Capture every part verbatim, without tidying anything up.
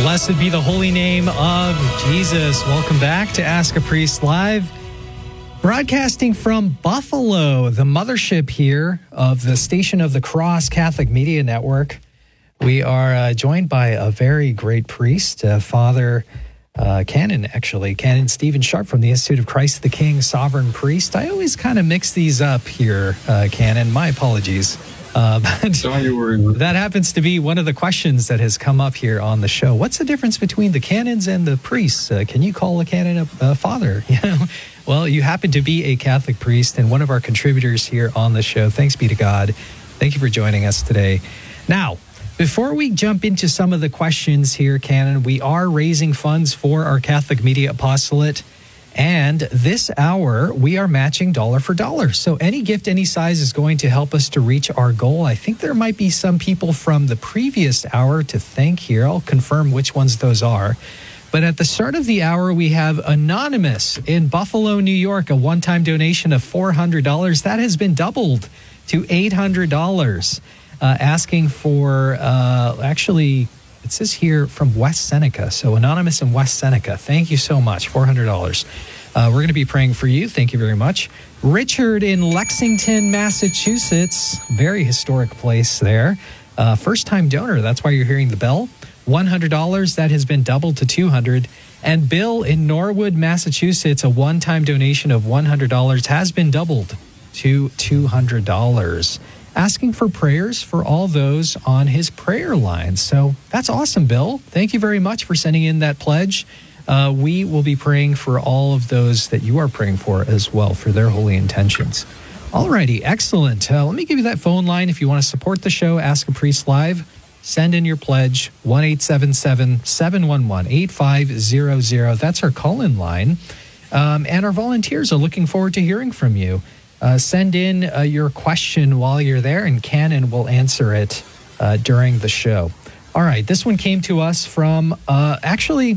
Blessed be the holy name of Jesus. Welcome back to Ask a Priest Live, broadcasting from Buffalo, the mothership here of the Station of the Cross Catholic Media Network. We are uh, joined by a very great priest, uh, Father uh, Canon, actually, Canon Stephen Sharp from the Institute of Christ the King, Sovereign Priest. I always kind of mix these up here, uh, Canon. My apologies. Uh, but Don't you worry. That happens to be one of the questions that has come up here on the show. What's the difference between the canons and the priests? Uh, can you call a canon a, a father? You know, well, you happen to be a Catholic priest and one of our contributors here on the show. Thanks be to God. Thank you for joining us today. Now, before we jump into some of the questions here, Canon, we are raising funds for our Catholic Media Apostolate. And this hour, we are matching dollar for dollar. So any gift, any size is going to help us to reach our goal. I think there might be some people from the previous hour to thank here. I'll confirm which ones those are. But at the start of the hour, we have Anonymous in Buffalo, New York, a one-time donation of four hundred dollars. That has been doubled to eight hundred dollars, uh, asking for uh, actually... It says here from West Seneca. So Anonymous in West Seneca. Thank you so much. four hundred dollars. Uh, we're going to be praying for you. Thank you very much. Richard in Lexington, Massachusetts. Very historic place there. Uh, first-time donor. That's why you're hearing the bell. one hundred dollars. That has been doubled to two hundred dollars. And Bill in Norwood, Massachusetts, a one-time donation of one hundred dollars has been doubled to two hundred dollars. Asking for prayers for all those on his prayer line. So that's awesome, Bill. Thank you very much for sending in that pledge. Uh, we will be praying for all of those that you are praying for as well, for their holy intentions. All righty, excellent. Uh, let me give you that phone line if you want to support the show, Ask a Priest Live. Send in your pledge, one eight seven seven, seven one one, eight five zero zero. That's our call-in line. Um, and our volunteers are looking forward to hearing from you. Uh, send in uh, your question while you're there, and Canon will answer it uh, during the show. All right, this one came to us from, uh, actually,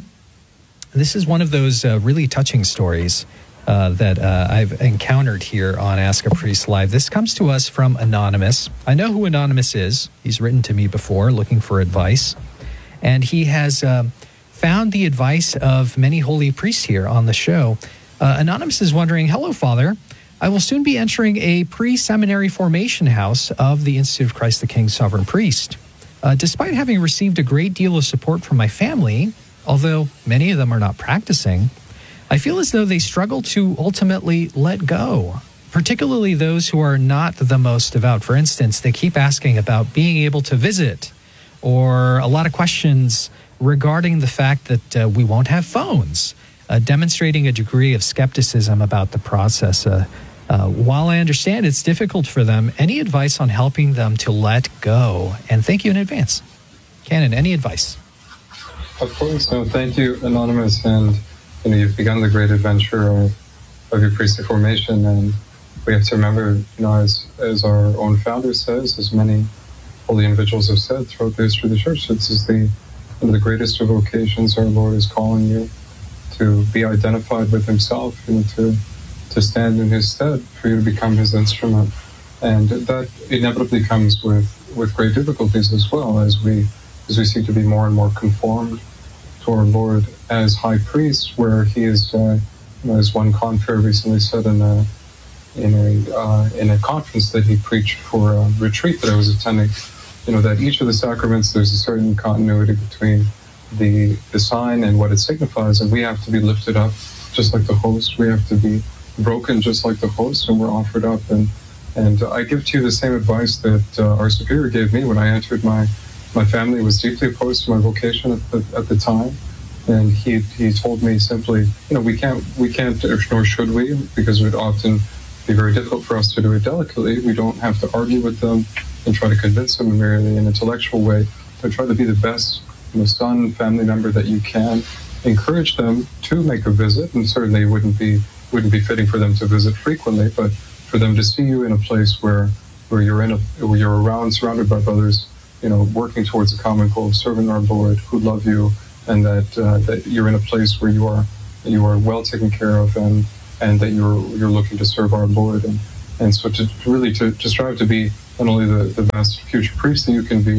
this is one of those uh, really touching stories uh, that uh, I've encountered here on Ask a Priest Live. This comes to us from Anonymous. I know who Anonymous is. He's written to me before looking for advice. And he has uh, found the advice of many holy priests here on the show. Uh, Anonymous is wondering, hello, Father. I will soon be entering a pre-seminary formation house of the Institute of Christ the King, Sovereign Priest. Uh, despite having received a great deal of support from my family, although many of them are not practicing, I feel as though they struggle to ultimately let go, particularly those who are not the most devout. For instance, they keep asking about being able to visit, or a lot of questions regarding the fact that uh, we won't have phones, uh, demonstrating a degree of skepticism about the process. Uh, Uh, while I understand it's difficult for them, any advice on helping them to let go? And thank you in advance. Canon, any advice? Of course. No, thank you, Anonymous. And you know, you've begun the great adventure of, of your priestly formation. And we have to remember, you know, as, as our own founder says, as many holy individuals have said throughout the history of the church, this is the, one of the greatest of vocations. Our Lord is calling you to be identified with himself, you know, to to stand in his stead, for you to become his instrument. And that inevitably comes with, with great difficulties as well, as we as we seek to be more and more conformed to our Lord as high priest, where he is, uh, you know, as one confrere recently said in a in a uh, in a conference that he preached for a retreat that I was attending, you know, that each of the sacraments, there's a certain continuity between the the sign and what it signifies, and we have to be lifted up just like the host. We have to be broken just like the host, and we're offered up. And and I give to you the same advice that uh, our superior gave me when I entered. My my family was deeply opposed to my vocation at the at the time, and he he told me simply, you know, we can't we can't nor should we, because it would often be very difficult for us to do it delicately. We don't have to argue with them and try to convince them in merely an intellectual way, but try to be the best, you know, son, family member that you can. Encourage them to make a visit, and certainly it wouldn't be wouldn't be fitting for them to visit frequently, but for them to see you in a place where where you're in a where you're around, surrounded by brothers, you know, working towards a common goal of serving our Lord, who love you, and that uh, that you're in a place where you are you are well taken care of, and and that you're you're looking to serve our Lord, and and so to really to, to strive to be not only the, the best future priest that you can be,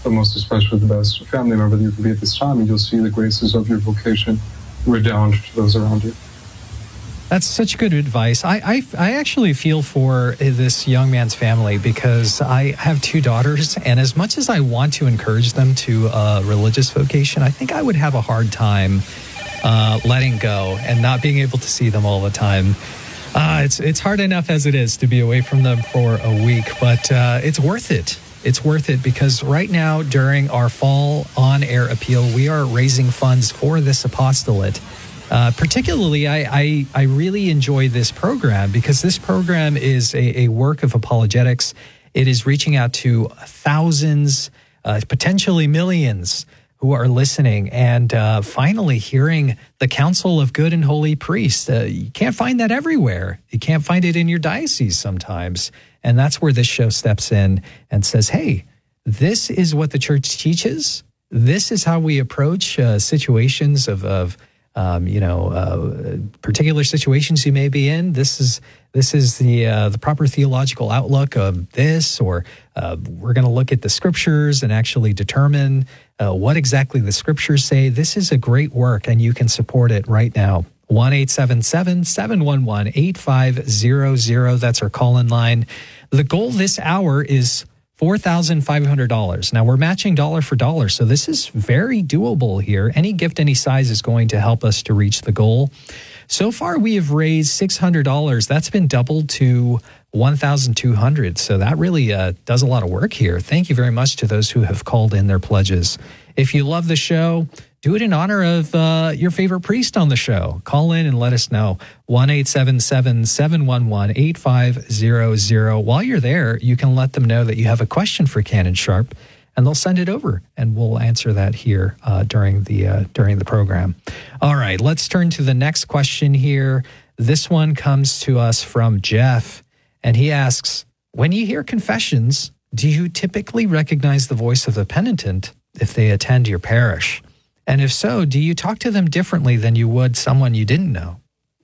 but most especially the best family member that you can be at this time, and you'll see the graces of your vocation redound to those around you. That's such good advice. I, I, I actually feel for this young man's family because I have two daughters, and as much as I want to encourage them to a religious vocation, I think I would have a hard time uh, letting go and not being able to see them all the time. Uh, it's it's hard enough as it is to be away from them for a week, but uh, it's worth it. It's worth it because right now during our fall on-air appeal, we are raising funds for this apostolate. Uh, particularly, I, I, I really enjoy this program because this program is a, a work of apologetics. It is reaching out to thousands, uh, potentially millions who are listening and uh, finally hearing the counsel of good and holy priests. Uh, you can't find that everywhere. You can't find it in your diocese sometimes. And that's where this show steps in and says, hey, this is what the church teaches. This is how we approach uh, situations of, of Um, you know, uh, particular situations you may be in. This is this is the uh, the proper theological outlook of this, or uh, we're going to look at the scriptures and actually determine uh, what exactly the scriptures say. This is a great work, and you can support it right now. one eight seven seven, seven one one, eight five zero zero. That's our call-in line. The goal this hour is four thousand five hundred dollars. Now, we're matching dollar for dollar, so this is very doable here. Any gift, any size is going to help us to reach the goal. So far, we have raised six hundred dollars. That's been doubled to one thousand two hundred dollars, so that really uh, does a lot of work here. Thank you very much to those who have called in their pledges. If you love the show, do it in honor of uh, your favorite priest on the show. Call in and let us know. one eight seven seven, seven one one, eight five zero zero. While you're there, you can let them know that you have a question for Canon Sharp, and they'll send it over, and we'll answer that here uh, during the uh, during the program. All right, let's turn to the next question here. This one comes to us from Jeff, and he asks, when you hear confessions, do you typically recognize the voice of the penitent if they attend your parish? And if so, do you talk to them differently than you would someone you didn't know?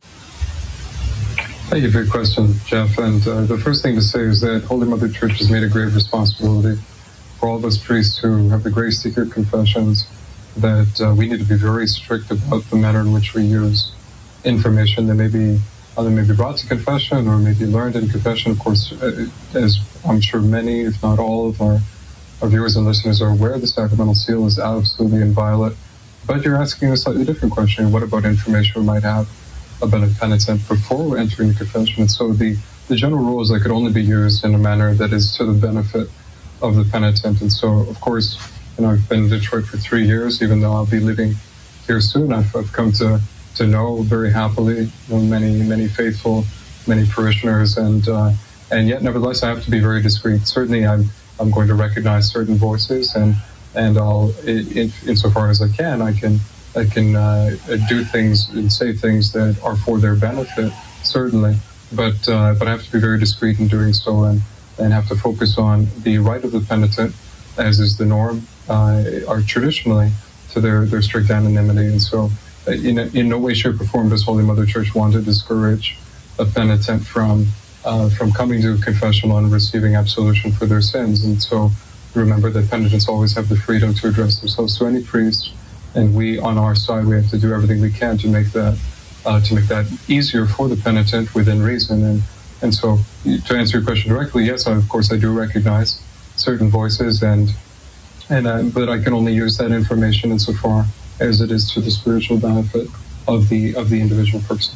Thank you for your question, Jeff. And uh, the first thing to say is that Holy Mother Church has made a great responsibility for all of us priests who have the grace to hear confessions, that uh, we need to be very strict about the manner in which we use information that may be either may be brought to confession or may be learned in confession. Of course, uh, as I'm sure many, if not all of our, our viewers and listeners are aware, the sacramental seal is absolutely inviolate. But you're asking a slightly different question. What about information we might have about a penitent before entering the confession? And so the, the general rule is that it could only be used in a manner that is to the benefit of the penitent. And so, of course, you know, I've been in Detroit for three years, even though I'll be leaving here soon. I've, I've come to, to know very happily you know, many, many faithful, many parishioners, and uh, and yet, nevertheless, I have to be very discreet. Certainly, I'm I'm going to recognize certain voices, and and I'll, in, insofar as I can, I can I can uh, do things and say things that are for their benefit, certainly. But uh, but I have to be very discreet in doing so, and and have to focus on the right of the penitent, as is the norm, uh, are traditionally to their, their strict anonymity. And so uh, in, in no way, shape, or form does Holy Mother Church want to discourage a penitent from uh, from coming to confessional and receiving absolution for their sins. And so remember that penitents always have the freedom to address themselves to any priest, and we, on our side, we have to do everything we can to make that uh, to make that easier for the penitent within reason. And And so, to answer your question directly, yes, I, of course, I do recognize certain voices, and and uh, but I can only use that information insofar as it is to the spiritual benefit of the of the individual person.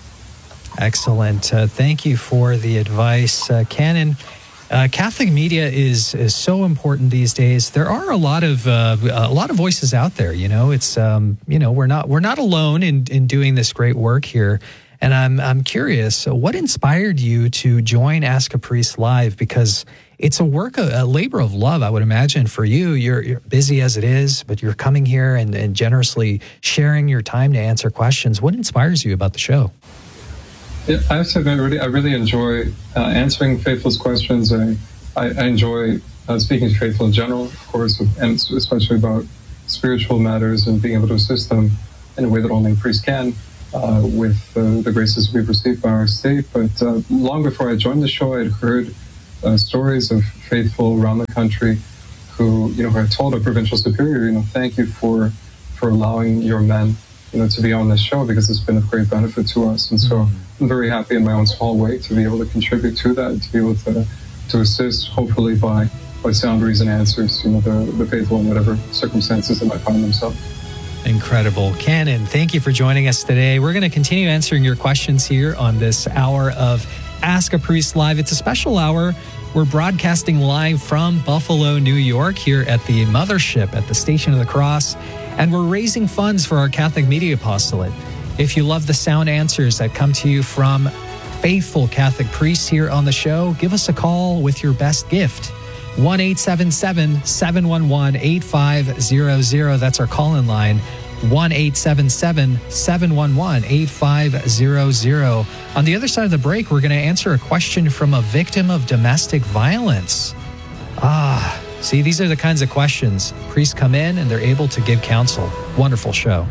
Excellent. Uh, thank you for the advice, uh, Canon. Uh, Catholic media is is so important these days. There are a lot of uh, a lot of voices out there. You know, it's um, you know we're not we're not alone in in doing this great work here. And I'm I'm curious, so what inspired you to join Ask a Priest Live? Because it's a work, a, a labor of love, I would imagine, for you. You're, you're busy as it is, but you're coming here and, and generously sharing your time to answer questions. What inspires you about the show? Yeah, I have to say, I really, I really enjoy uh, answering faithful's questions. I, I, I enjoy uh, speaking to faithful in general, of course, and especially about spiritual matters and being able to assist them in a way that only a priest can. Uh, with uh, the graces we've received by our state. But uh, long before I joined the show, I'd heard uh, stories of faithful around the country who, you know, had told a provincial superior, you know, thank you for for allowing your men, you know, to be on this show, because it's been of great benefit to us. And so mm-hmm. I'm very happy in my own small way to be able to contribute to that, to be able to to assist, hopefully by by sound reason answers, you know, the, the faithful in whatever circumstances they might find themselves. Incredible. Canon, thank you for joining us today. We're going to continue answering your questions here on this hour of Ask a Priest Live. It's a special hour. We're broadcasting live from Buffalo, New York, here at the Mothership at the Station of the Cross, and we're raising funds for our Catholic Media Apostolate. If you love the sound answers that come to you from faithful Catholic priests here on the show, give us a call with your best gift. one eight seven seven, seven one one, eight five zero zero. That's our call-in line. one eight seven seven, seven one one, eight five zero zero. On the other side of the break, we're going to answer a question from a victim of domestic violence. Ah, see, these are the kinds of questions. Priests come in and they're able to give counsel. Wonderful show.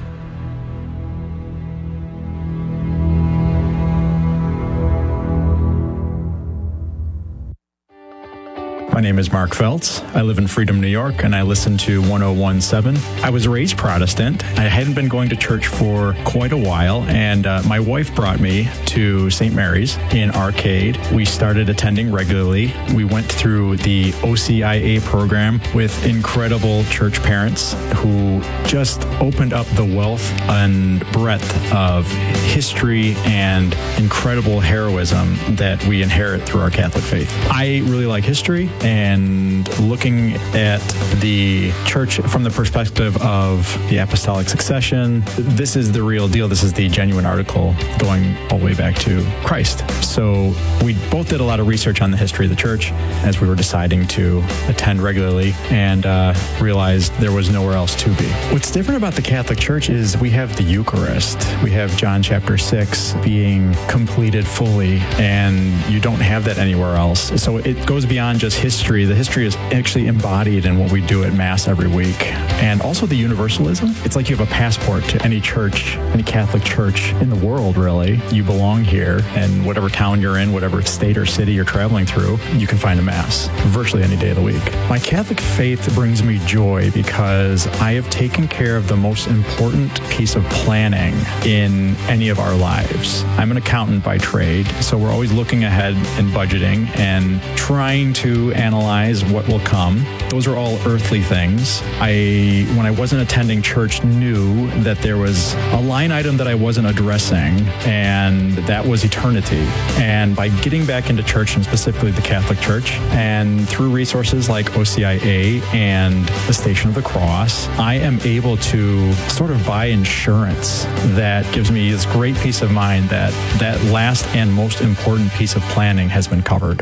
My name is Mark Feltz. I live in Freedom, New York, and I listen to one oh one point seven. I was raised Protestant. I hadn't been going to church for quite a while, and uh, my wife brought me to Saint Mary's in Arcade. We started attending regularly. We went through the O C I A program with incredible church parents who just opened up the wealth and breadth of history and incredible heroism that we inherit through our Catholic faith. I really like history, and looking at the church from the perspective of the apostolic succession, this is the real deal. This is the genuine article going all the way back to Christ. So we both did a lot of research on the history of the church as we were deciding to attend regularly, and uh, realized there was nowhere else to be. What's different about the Catholic Church is we have the Eucharist. We have John chapter six being completed fully, and you don't have that anywhere else. So it goes beyond just history. The history is actually embodied in what we do at Mass every week. And also the universalism. It's like you have a passport to any church, any Catholic church in the world, really. You belong here, and whatever town you're in, whatever state or city you're traveling through, you can find a Mass virtually any day of the week. My Catholic faith brings me joy because I have taken care of the most important piece of planning in any of our lives. I'm an accountant by trade, so we're always looking ahead and budgeting and trying to analyze what will come. Those are all earthly things. I, when I wasn't attending church, knew that there was a line item that I wasn't addressing, and that was eternity. And by getting back into church, and specifically the Catholic Church, and through resources like O C I A and the Station of the Cross, I am able to sort of buy insurance that gives me this great peace of mind that that last and most important piece of planning has been covered.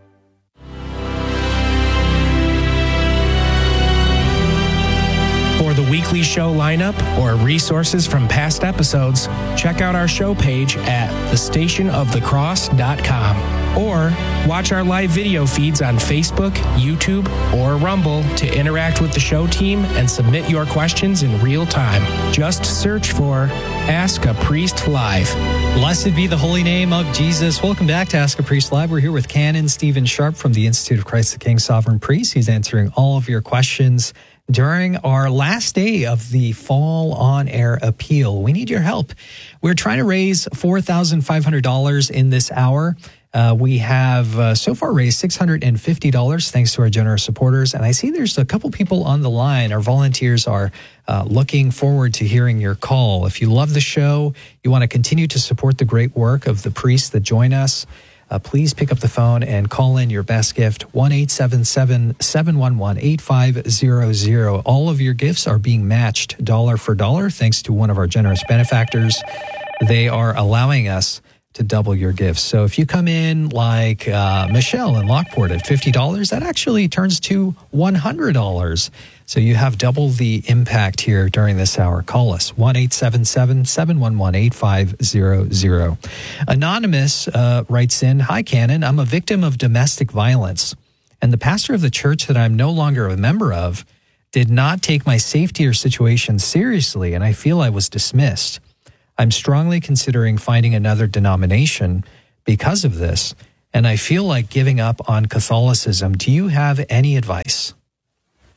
For the weekly show lineup or resources from past episodes, check out our show page at the station of the cross dot com, or watch our live video feeds on Facebook, YouTube, or Rumble to interact with the show team and submit your questions in real time. Just search for Ask a Priest Live. Blessed be the holy name of Jesus. Welcome back to Ask a Priest Live. We're here with Canon Stephen Sharp from the Institute of Christ the King Sovereign Priest. He's answering all of your questions during our last day of the Fall On Air Appeal. We need your help. We're trying to raise four thousand five hundred dollars in this hour. Uh, we have uh, so far raised six hundred fifty dollars thanks to our generous supporters. And I see there's a couple people on the line. Our volunteers are uh, looking forward to hearing your call. If you love the show, you want to continue to support the great work of the priests that join us, Uh, please pick up the phone and call in your best gift, one eight seven seven, seven one one, eight five zero zero. All of your gifts are being matched dollar for dollar thanks to one of our generous benefactors. They are allowing us to double your gifts. So if you come in like uh, Michelle in Lockport at fifty dollars, that actually turns to one hundred dollars. So you have double the impact here during this hour. Call us, one eight seven seven, seven one one, eight five zero zero. Anonymous uh, writes in, "Hi, Canon. I'm a victim of domestic violence, and the pastor of the church that I'm no longer a member of did not take my safety or situation seriously, and I feel I was dismissed. I'm strongly considering finding another denomination because of this, and I feel like giving up on Catholicism. Do you have any advice?"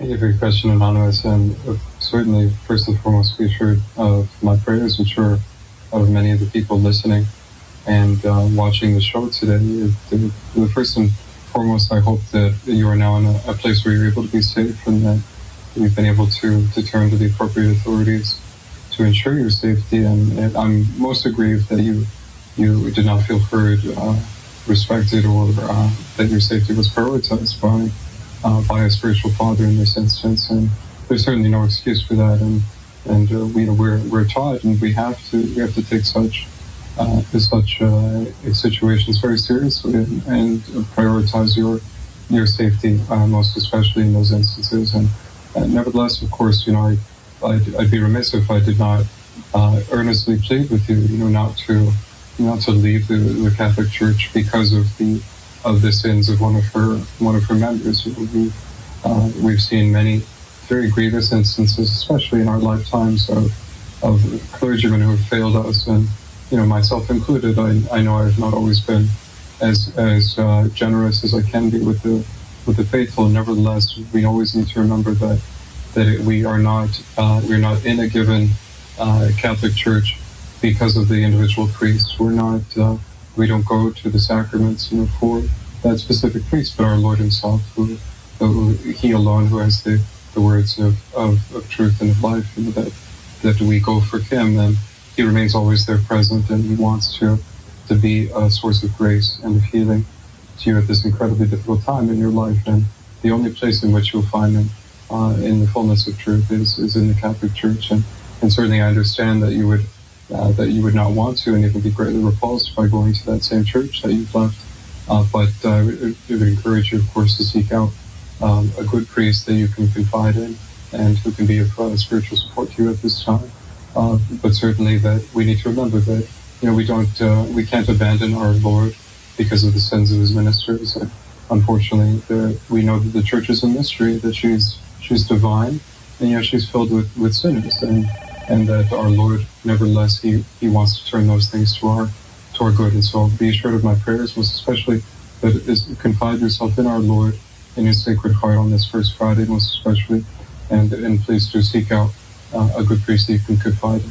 Thank you for your question, Anonymous. And uh, certainly, first and foremost, be assured of my prayers, I'm sure of many of the people listening and uh, watching the show today. The, the first and foremost, I hope that you are now in a, a place where you're able to be safe and that you've been able to, to turn to the appropriate authorities to ensure your safety. And, and I'm most aggrieved that you you did not feel heard, uh, respected, or uh, that your safety was prioritized by uh, by a spiritual father in this instance. And there's certainly no excuse for that. And and uh, we we're we're taught, and we have to we have to take such uh, such uh, situations very seriously and, and prioritize your your safety, uh, most especially in those instances. And uh, nevertheless, of course, you know, I, I'd, I'd be remiss if I did not uh, earnestly plead with you, you know, not to. not to leave the, the Catholic Church because of the of the sins of one of her one of her members. We uh, we've seen many very grievous instances, especially in our lifetimes, of of clergymen who have failed us, and you know, myself included. I I know I've not always been as as uh, generous as I can be with the with the faithful. Nevertheless, we always need to remember that that it, we are not uh, we're not in a given uh, Catholic Church because of the individual priests. We're not, uh, we don't go to the sacraments, you know, for that specific priest, but our Lord himself, who, who he alone who has the, the words of, of, of truth and of life, and that, that we go for him, and he remains always there present, and he wants to, to be a source of grace and of healing to you at this incredibly difficult time in your life. And the only place in which you'll find him uh, in the fullness of truth is, is in the Catholic Church. And, and certainly I understand that you would Uh, that you would not want to, and even be greatly repulsed by going to that same church that you've left. Uh, but uh, it, it would encourage you, of course, to seek out um, a good priest that you can confide in and who can be of uh, spiritual support to you at this time. Uh, but certainly that we need to remember that, you know, we don't, uh, we can't abandon our Lord because of the sins of his ministers. And unfortunately, the, we know that the church is a mystery, that she's she's divine, and yet she's filled with, with sinners. And and that our Lord, nevertheless, he, he wants to turn those things to our to our good. And so be assured of my prayers, most especially that is, confide yourself in our Lord, in his Sacred Heart on this first Friday, most especially, and, and please do seek out uh, a good priest that you can confide in.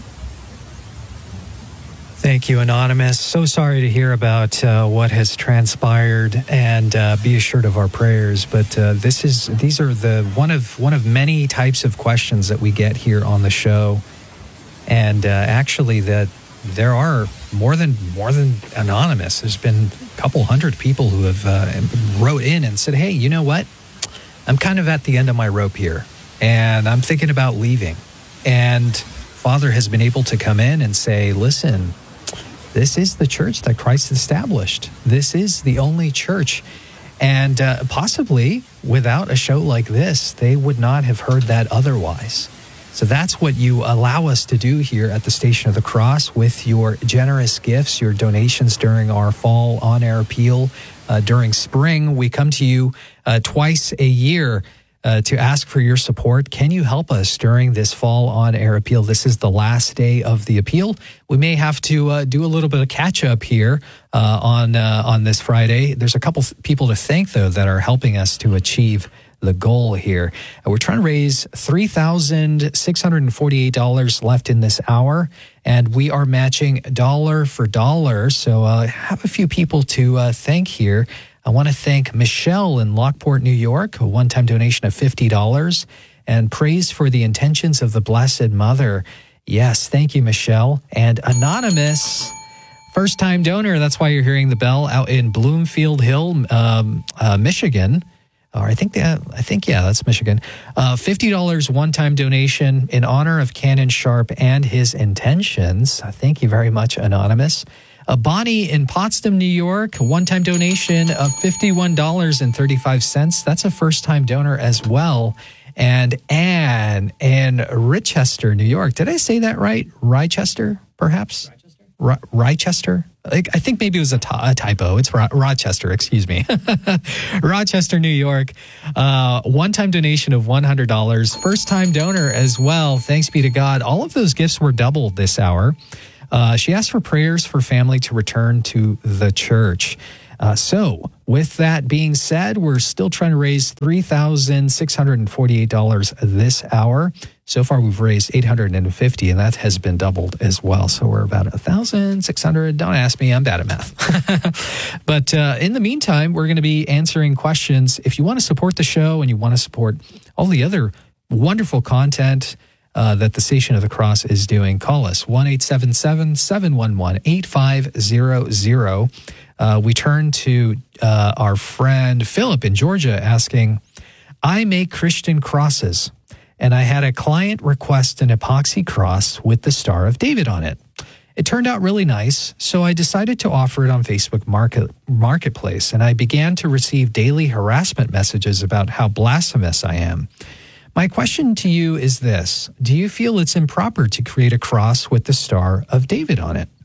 Thank you, Anonymous. So sorry to hear about uh, what has transpired, and uh, be assured of our prayers. But uh, this is these are the one of one of many types of questions that we get here on the show. And uh, actually, that there are more than more than anonymous. There's been a couple hundred people who have uh, wrote in and said, "Hey, you know what? I'm kind of at the end of my rope here, and I'm thinking about leaving." And Father has been able to come in and say, "Listen, this is the church that Christ established. This is the only church." And uh, possibly without a show like this, they would not have heard that otherwise. So that's what you allow us to do here at the Station of the Cross with your generous gifts, your donations during our fall on-air appeal. Uh, during spring, we come to you uh, twice a year uh, to ask for your support. Can you help us during this fall on-air appeal? This is the last day of the appeal. We may have to uh, do a little bit of catch-up here uh, on uh, on this Friday. There's a couple people to thank, though, that are helping us to achieve the goal here. We're trying to raise three thousand six hundred forty-eight dollars left in this hour, and we are matching dollar for dollar. So I uh, have a few people to uh, thank here. I want to thank Michelle in Lockport, New York, a one-time donation of fifty dollars, and praise for the intentions of the Blessed Mother. Yes, thank you, Michelle. And Anonymous, first-time donor, that's why you're hearing the bell, out in Bloomfield Hill, um, uh, Michigan. Or I think that I think yeah, that's Michigan. Uh, Fifty dollars one-time donation in honor of Canon Sharp and his intentions. Thank you very much, Anonymous. Uh, Bonnie in Potsdam, New York, a one-time donation of fifty-one dollars and thirty-five cents. That's a first-time donor as well. And Anne in Richester, New York. Did I say that right? Rochester, perhaps? Rochester. R- Rochester. I think maybe it was a, t- a typo. It's Ro- Rochester, excuse me. Rochester, New York. Uh, one-time donation of one hundred dollars. First-time donor as well. Thanks be to God. All of those gifts were doubled this hour. Uh, she asked for prayers for family to return to the church. Uh, so with that being said, we're still trying to raise three thousand six hundred forty-eight dollars this hour. So far, we've raised eight hundred fifty dollars, and that has been doubled as well. So we're about one thousand six hundred dollars. Don't ask me, I'm bad at math. But uh, in the meantime, we're going to be answering questions. If you want to support the show and you want to support all the other wonderful content uh, that the Station of the Cross is doing, call us, one eight seven seven, seven one one, eight five zero zero. Uh, we turn to uh, our friend Philip in Georgia asking, I make Christian crosses, and I had a client request an epoxy cross with the Star of David on it. It turned out really nice, so I decided to offer it on Facebook Market, Marketplace, and I began to receive daily harassment messages about how blasphemous I am. My question to you is this: do you feel it's improper to create a cross with the Star of David on it?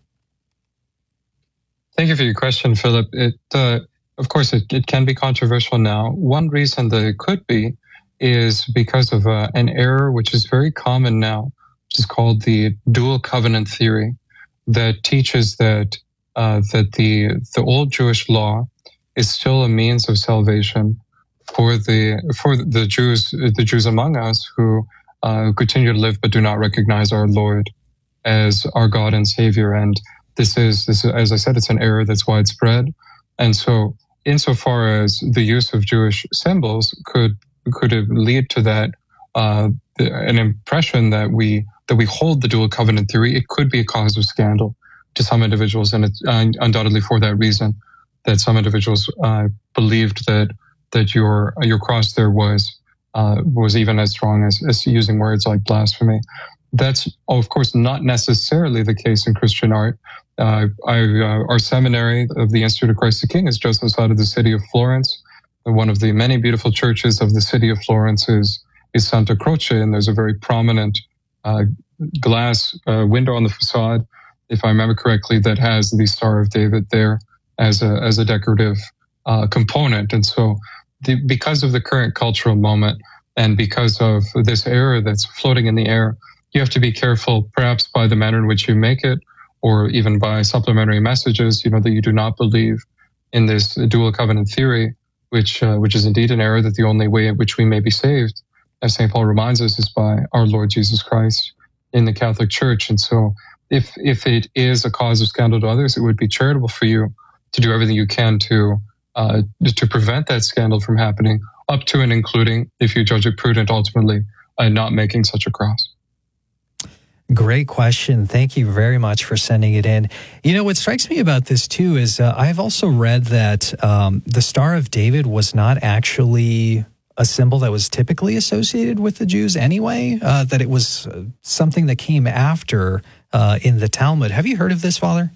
Thank you for your question, Philip. It, uh, of course, it, it can be controversial now. One reason that it could be is because of uh, an error which is very common now, which is called the dual covenant theory, that teaches that uh, that the the old Jewish law is still a means of salvation for the for the Jews the Jews among us who uh, continue to live but do not recognize our Lord as our God and Savior. And This is, this is, as I said, it's an error that's widespread. And so insofar as the use of Jewish symbols could could lead to that, uh, an impression that we that we hold the dual covenant theory, it could be a cause of scandal to some individuals. And it's uh, undoubtedly for that reason that some individuals uh, believed that that your your cross there was uh, was even as strong as, as using words like blasphemy. That's, of course, not necessarily the case in Christian art. Uh, I, uh, our seminary of the Institute of Christ the King is just outside of the city of Florence. One of the many beautiful churches of the city of Florence is, is Santa Croce, and there's a very prominent uh, glass uh, window on the facade, if I remember correctly, that has the Star of David there as a as a decorative uh, component. And so the, because of the current cultural moment and because of this error that's floating in the air, you have to be careful, perhaps by the manner in which you make it, or even by supplementary messages, you know, that you do not believe in this dual covenant theory, which uh, which is indeed an error, that the only way in which we may be saved, as Saint Paul reminds us, is by our Lord Jesus Christ in the Catholic Church. And so if if it is a cause of scandal to others, it would be charitable for you to do everything you can to uh, to prevent that scandal from happening, up to and including, if you judge it prudent, ultimately, uh, not making such a cross. Great question. Thank you very much for sending it in. You know, what strikes me about this, too, is uh, I've also read that um, the Star of David was not actually a symbol that was typically associated with the Jews anyway, uh, that it was something that came after uh, in the Talmud. Have you heard of this, Father?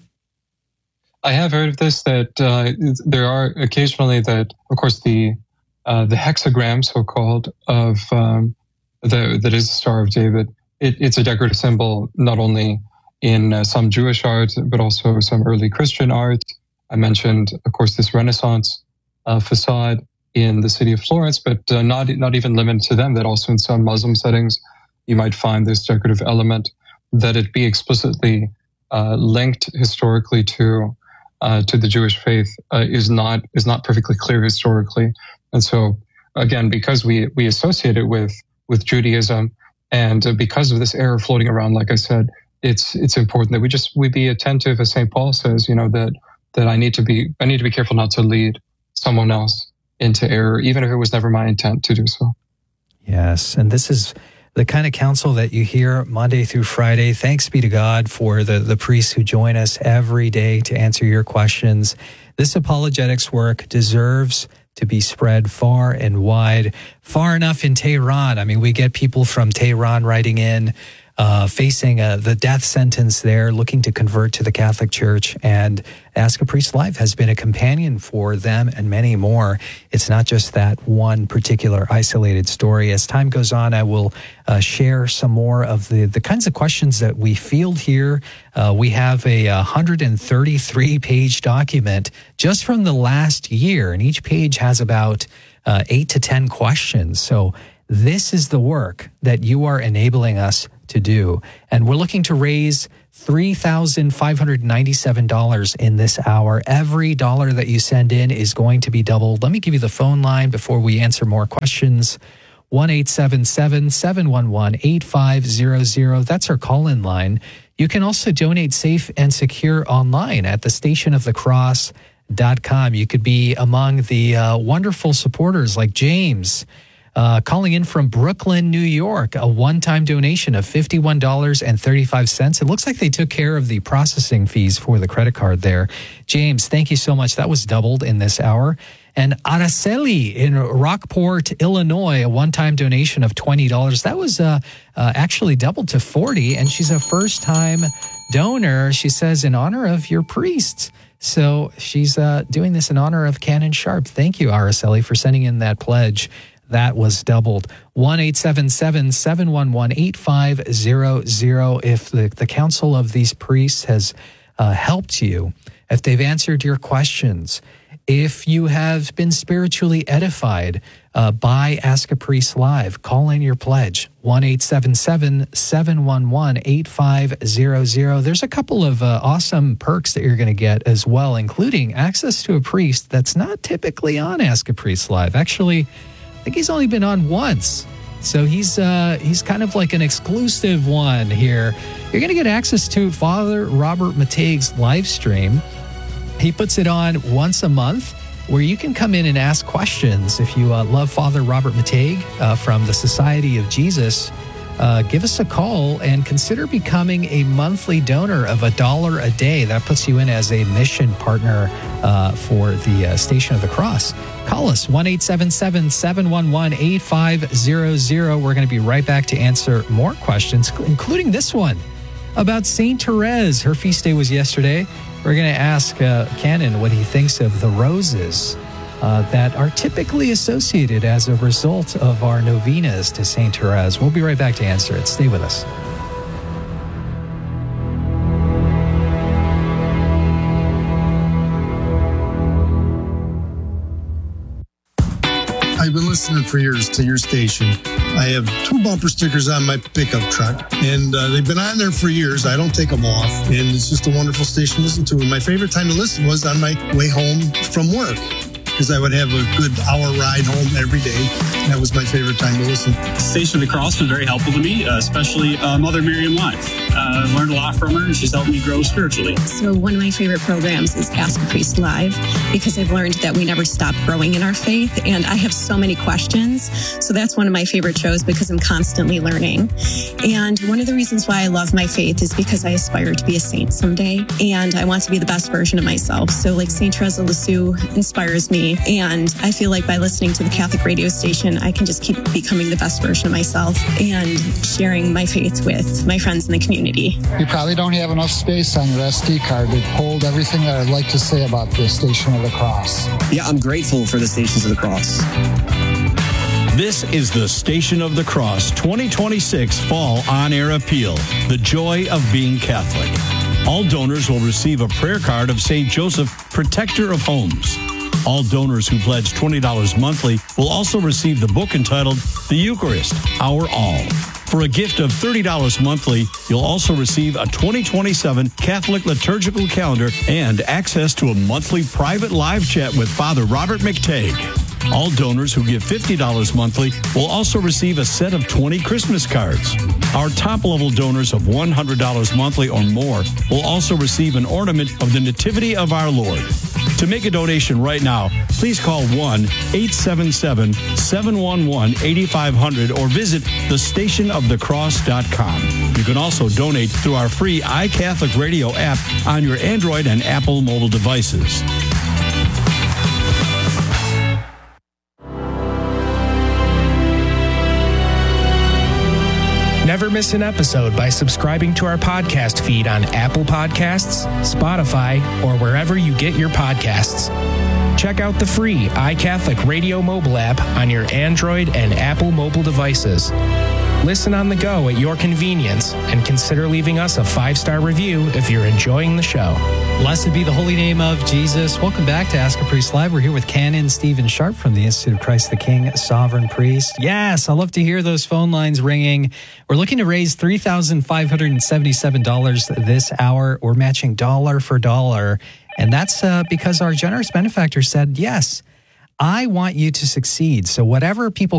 I have heard of this, that uh, there are occasionally that, of course, the uh, the hexagram, so-called, of um, the, that is the Star of David. It, it's a decorative symbol not only in uh, some Jewish art, but also some early Christian art. I mentioned, of course, this Renaissance uh, facade in the city of Florence, but uh, not not even limited to them, that also in some Muslim settings, you might find this decorative element, that it be explicitly uh, linked historically to uh, to the Jewish faith uh, is not is not perfectly clear historically. And so, again, because we, we associate it with, with Judaism, and because of this error floating around, like I said, it's it's important that we just we be attentive, as Saint Paul says, you know, that that I need to be I need to be careful not to lead someone else into error, even if it was never my intent to do so. Yes, and this is the kind of counsel that you hear Monday through Friday. Thanks be to God for the, the priests who join us every day to answer your questions. This apologetics work deserves to be spread far and wide, far enough in Tehran. I mean, we get people from Tehran writing in, uh, facing uh, the death sentence there, looking to convert to the Catholic Church. And Ask a Priest Live has been a companion for them and many more. It's not just that one particular isolated story. As time goes on, I will uh, share some more of the, the kinds of questions that we field here. Uh, we have a one hundred thirty-three page document just from the last year, and each page has about uh, eight to ten questions. So this is the work that you are enabling us to do. And we're looking to raise three thousand five hundred ninety-seven dollars in this hour. Every dollar that you send in is going to be doubled. Let me give you the phone line before we answer more questions. one eight seven seven, seven one one, eight five zero zero. That's our call-in line. You can also donate safe and secure online at the station of the cross dot com. You could be among the uh, wonderful supporters like James, uh, calling in from Brooklyn, New York, a one-time donation of fifty-one dollars and thirty-five cents. It looks like they took care of the processing fees for the credit card there. James, thank you so much. That was doubled in this hour. And Araceli in Rockport, Illinois, a one-time donation of twenty dollars. That was uh, uh, actually doubled to forty dollars, and she's a first-time donor, she says, in honor of your priests. So she's uh, doing this in honor of Canon Sharp. Thank you, Araceli, for sending in that pledge. That was doubled. one eight seven seven, seven one one, eight five zero zero. If the, the council of these priests has uh, helped you, if they've answered your questions, if you have been spiritually edified uh, by Ask a Priest Live, call in your pledge, one eight seven seven, seven one one, eight five zero zero. There's a couple of uh, awesome perks that you're going to get as well, including access to a priest that's not typically on Ask a Priest Live. Actually, I think he's only been on once. So he's uh, he's kind of like an exclusive one here. You're going to get access to Father Robert Mateig's live stream. He puts it on once a month where you can come in and ask questions. If you uh, love Father Robert Mateig uh, from the Society of Jesus, uh, give us a call and consider becoming a monthly donor of a dollar a day. That puts you in as a mission partner uh, for the uh, Station of the Cross. Call us, one eight seven seven, seven one one, eight five zero zero. We're going to be right back to answer more questions, including this one about Saint Therese. Her feast day was yesterday. We're going to ask uh, Canon what he thinks of the roses uh, that are typically associated as a result of our novenas to Saint Therese. We'll be right back to answer it. Stay with us. I've been listening for years to your station. I have two bumper stickers on my pickup truck, and uh, they've been on there for years. I don't take them off, and it's just a wonderful station to listen to. And my favorite time to listen was on my way home from work, because I would have a good hour ride home every day. That was my favorite time to listen. Station of the Cross was very helpful to me, uh, especially uh, Mother Miriam Live. Uh, learned a lot from her, and she's helped me grow spiritually. So one of my favorite programs is Ask a Priest Live, because I've learned that we never stop growing in our faith, and I have so many questions. So that's one of my favorite shows because I'm constantly learning. And one of the reasons why I love my faith is because I aspire to be a saint someday, and I want to be the best version of myself. So like Saint Therese of Lisieux inspires me, and I feel like by listening to the Catholic radio station, I can just keep becoming the best version of myself and sharing my faith with my friends in the community. You probably don't have enough space on your S D card to hold everything that I'd like to say about the Station of the Cross. Yeah, I'm grateful for the Stations of the Cross. This is the Station of the Cross twenty twenty-six Fall On-Air Appeal, The Joy of Being Catholic. All donors will receive a prayer card of Saint Joseph, Protector of Homes. All donors who pledge twenty dollars monthly will also receive the book entitled The Eucharist, Our All. For a gift of thirty dollars monthly, you'll also receive a twenty twenty-seven Catholic liturgical calendar and access to a monthly private live chat with Father Robert McTague. All donors who give fifty dollars monthly will also receive a set of twenty Christmas cards. Our top-level donors of one hundred dollars monthly or more will also receive an ornament of the Nativity of our Lord. To make a donation right now, please call one eight seven seven, seven one one, eight five zero zero or visit the station of the cross dot com. You can also donate through our free iCatholic Radio app on your Android and Apple mobile devices. Never miss an episode by subscribing to our podcast feed on Apple Podcasts, Spotify, or wherever you get your podcasts. Check out the free iCatholic Radio mobile app on your Android and Apple mobile devices. Listen on the go at your convenience and consider leaving us a five-star review if you're enjoying the show. Blessed be the holy name of Jesus. Welcome back to Ask a Priest Live. We're here with Canon Stephen Sharp from the Institute of Christ the King, Sovereign Priest. Yes, I love to hear those phone lines ringing. We're looking to raise three thousand five hundred seventy-seven dollars this hour. We're matching dollar for dollar. And that's uh, because our generous benefactor said, yes, I want you to succeed. So whatever people